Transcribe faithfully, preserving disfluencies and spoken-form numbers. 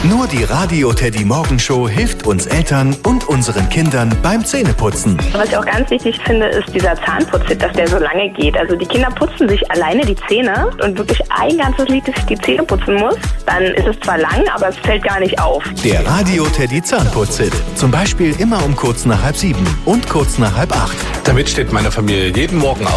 Nur die Radio Teddy Morgenshow hilft uns Eltern und unseren Kindern beim Zähneputzen. Was ich auch ganz wichtig finde, ist dieser Zahnputztipp, dass der so lange geht. Also die Kinder putzen sich alleine die Zähne und wirklich ein ganzes Lied, dass ich die Zähne putzen muss. Dann ist es zwar lang, aber es fällt gar nicht auf. Der Radio Teddy Zahnputztipp. Zum Beispiel immer um kurz nach halb sieben und kurz nach halb acht. Damit steht meine Familie jeden Morgen auf.